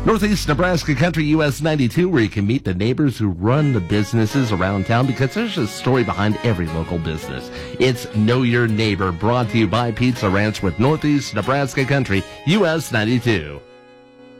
Northeast Nebraska Country US 92, where you can meet the neighbors who run the businesses around town, because there's a story behind every local business. It's Know Your Neighbor, brought to you by Pizza Ranch with Northeast Nebraska Country US 92.